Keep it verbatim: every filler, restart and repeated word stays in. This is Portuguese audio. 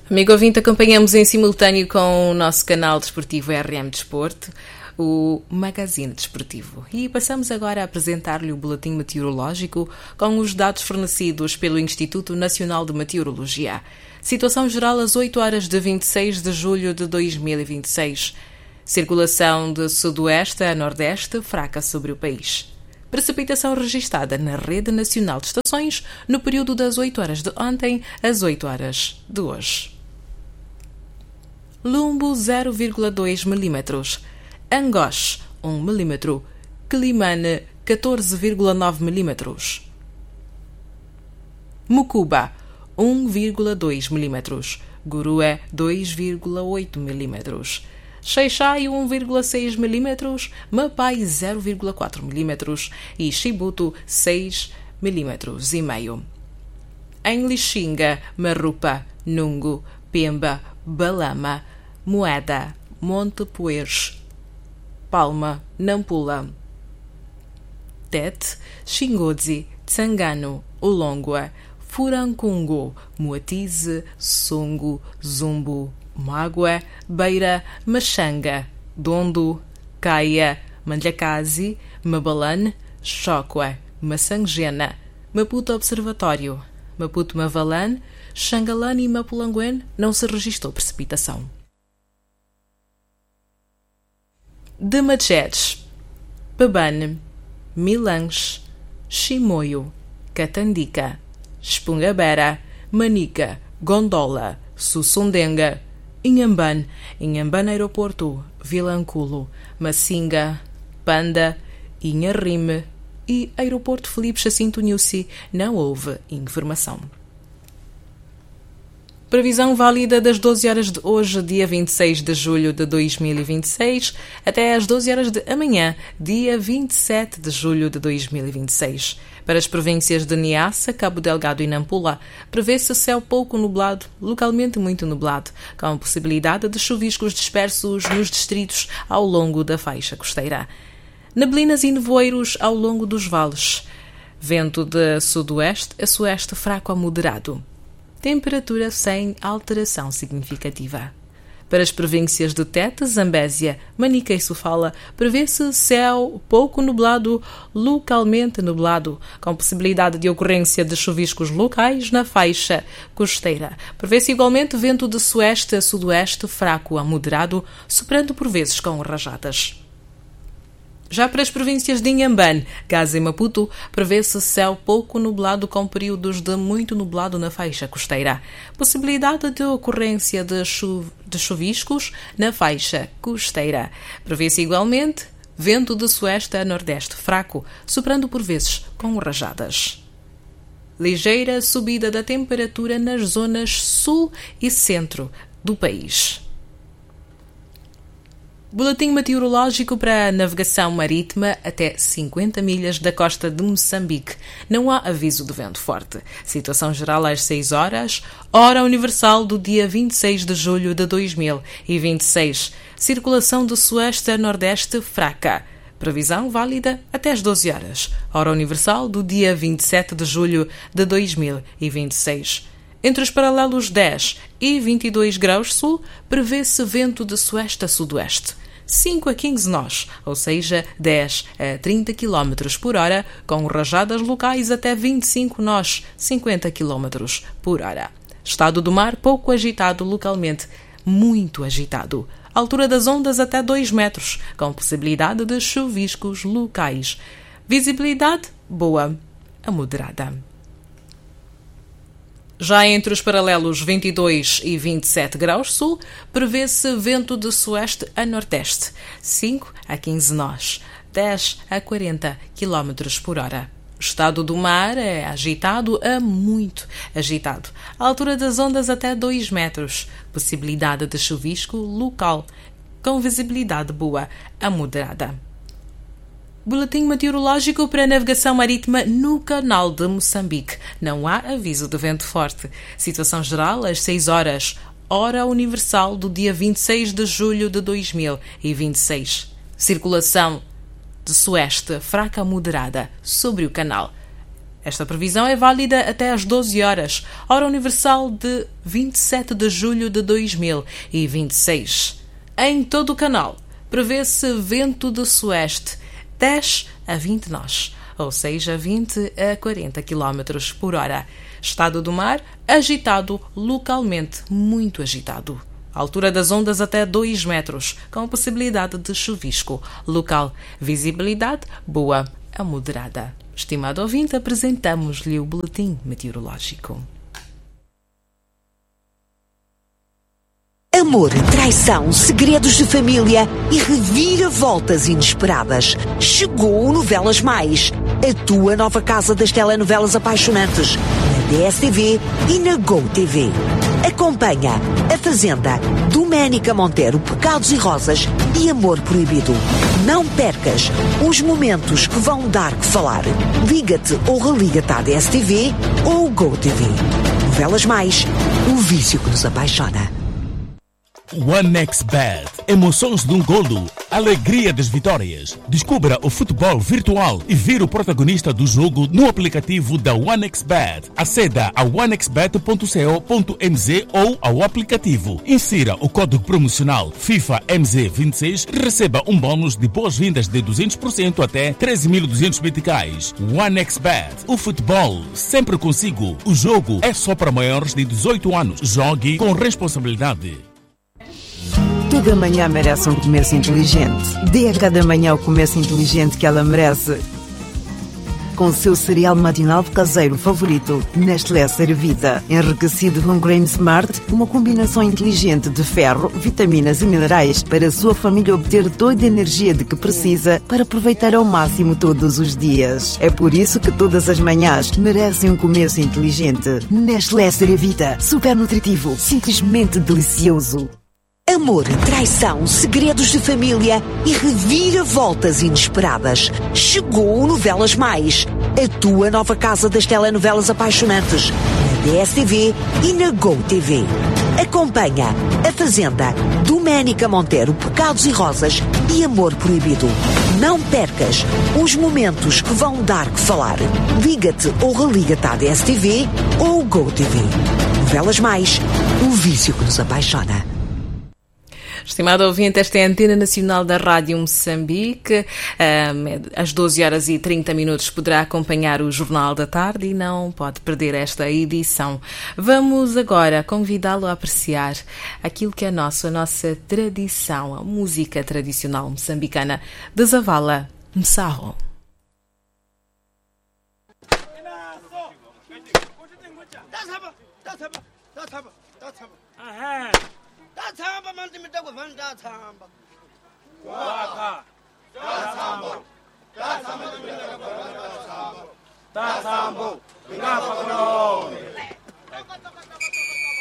Amigo ouvinte, acompanhamos em simultâneo com o nosso canal desportivo R M Desporto, o Magazine Desportivo. E passamos agora a apresentar-lhe o boletim meteorológico com os dados fornecidos pelo Instituto Nacional de Meteorologia. Situação geral às oito horas de vinte e seis de julho de dois mil e vinte e seis. Circulação de sudoeste a nordeste fraca sobre o país. Precipitação registada na Rede Nacional de Estações no período das oito horas de ontem às oito horas de hoje. Lumbo zero vírgula dois milímetros, Angoche um milímetro, Quelimane catorze vírgula nove milímetros, Mucuba um vírgula dois milímetros, Gurué dois vírgula oito milímetros, Xai-Xai um vírgula seis milímetros, Mapai zero vírgula quatro milímetros e Chibuto seis milímetros e meio. Em Lixinga, Marrupa, Nungo, Pemba, Balama, Moeda, Monte Pueres, Palma, Nampula, Tete, Xingodzi, Tsangano, Olongua, Furancungo, Moatize, Songo, Zumbo, Mágua, Beira, Machanga, Dondo, Caia, Mandlakazi, Mabalane, Chocua, Massangena, Maputo Observatório, Maputo Mavalane, Xangalane e Mapulanguene não se registrou precipitação. De Machetes, Pabane, Milange, Chimoio, Catandica, Espungabera, Manica, Gondola, Sussundenga, Inhambane, Inhambane Aeroporto, Vilanculo, Massinga, Panda, Inharrime e Aeroporto Filipe Jacinto Nussi não houve informação. Previsão válida das doze horas de hoje, dia vinte e seis de julho de dois mil e vinte e seis, até às doze horas de amanhã, dia vinte e sete de julho de dois mil e vinte e seis. Para as províncias de Niassa, Cabo Delgado e Nampula, prevê-se céu pouco nublado, localmente muito nublado, com possibilidade de chuviscos dispersos nos distritos ao longo da faixa costeira. Neblinas e nevoeiros ao longo dos vales. Vento de sudoeste a sueste fraco a moderado. Temperatura sem alteração significativa. Para as províncias de Tete, Zambésia, Manica e Sofala, prevê-se céu pouco nublado, localmente nublado, com possibilidade de ocorrência de chuviscos locais na faixa costeira. Prevê-se igualmente vento de sueste a sudoeste fraco a moderado, soprando por vezes com rajadas. Já para as províncias de Inhambane, Gaza e Maputo, prevê-se céu pouco nublado com períodos de muito nublado na faixa costeira. Possibilidade de ocorrência de, chu- de chuviscos na faixa costeira. Prevê-se igualmente vento de sueste a nordeste fraco, soprando por vezes com rajadas. Ligeira subida da temperatura nas zonas sul e centro do país. Boletim meteorológico para a navegação marítima até cinquenta milhas da costa de Moçambique. Não há aviso de vento forte. Situação geral às seis horas, hora universal do dia vinte e seis de julho de dois mil e vinte e seis. Circulação de sueste a nordeste fraca. Previsão válida até às doze horas, hora universal do dia vinte e sete de julho de dois mil e vinte e seis. Entre os paralelos dez e vinte e dois graus sul, prevê-se vento de sueste a sudoeste, cinco a quinze nós, ou seja, dez a trinta quilómetros por hora, com rajadas locais até vinte e cinco nós, cinquenta quilómetros por hora. Estado do mar pouco agitado localmente, muito agitado. Altura das ondas até dois metros, com possibilidade de chuviscos locais. Visibilidade boa a moderada. Já entre os paralelos vinte e dois e vinte e sete graus sul, prevê-se vento de sueste a nordeste, cinco a quinze nós, dez a quarenta quilómetros por hora. Estado do mar é agitado a muito agitado. A altura das ondas até dois metros. Possibilidade de chuvisco local, com visibilidade boa a moderada. Boletim meteorológico para a navegação marítima no canal de Moçambique. Não há aviso de vento forte. Situação geral às seis horas, hora universal do dia vinte e seis de julho de dois mil e vinte e seis. Circulação de sueste fraca a moderada sobre o canal. Esta previsão é válida até às doze horas, hora universal de vinte e sete de julho de dois mil e vinte e seis. Em todo o canal, prevê-se vento de sueste, dez a vinte nós, ou seja, vinte a quarenta quilómetros por hora. Estado do mar, agitado, localmente muito agitado. Altura das ondas até dois metros, com possibilidade de chuvisco local. Visibilidade boa a moderada. Estimado ouvinte, apresentamos-lhe o boletim meteorológico. Amor, traição, segredos de família e reviravoltas inesperadas. Chegou o Novelas Mais, a tua nova casa das telenovelas apaixonantes, na D S T V e na GoTV. Acompanha A Fazenda, Doménica Monteiro, Pecados e Rosas e Amor Proibido. Não percas os momentos que vão dar que falar. Liga-te ou religa-te à D S T V ou GoTV. Novelas Mais, o vício que nos apaixona. OneXBet. Emoções de um golo. Alegria das vitórias. Descubra o futebol virtual e vire o protagonista do jogo no aplicativo da OneXBet. Aceda a onexbet ponto co ponto m z ou ao aplicativo. Insira o código promocional FIFA M Z vinte e seis e receba um bônus de boas-vindas de duzentos por cento até treze mil e duzentos meticais. OneXBet. O futebol sempre consigo. O jogo é só para maiores de dezoito anos. Jogue com responsabilidade. Toda manhã merece um começo inteligente. Dê a cada manhã o começo inteligente que ela merece. Com o seu cereal matinal caseiro favorito, Nestlé Cervita. Enriquecido com Grain Smart, uma combinação inteligente de ferro, vitaminas e minerais para a sua família obter toda a energia de que precisa para aproveitar ao máximo todos os dias. É por isso que todas as manhãs merecem um começo inteligente. Nestlé Cervita. Super nutritivo, simplesmente delicioso. Amor, traição, segredos de família e reviravoltas inesperadas. Chegou o Novelas Mais, a tua nova casa das telenovelas apaixonantes, na D S T V e na GoTV. Acompanha A Fazenda, Doménica Monteiro, Pecados e Rosas e Amor Proibido. Não percas os momentos que vão dar que falar. Liga-te ou religa-te à D S T V ou GoTV. Novelas Mais, o vício que nos apaixona. Estimado ouvinte, esta é a Antena Nacional da Rádio Moçambique. Às doze horas e trinta minutos poderá acompanhar o Jornal da Tarde e não pode perder esta edição. Vamos agora convidá-lo a apreciar aquilo que é nosso, a nossa tradição, a música tradicional moçambicana. Desavala Msarro. Dathamba manje mitako vani dathamba waka dathamba dathamba mitako vani dathamba dathamba ngapha khona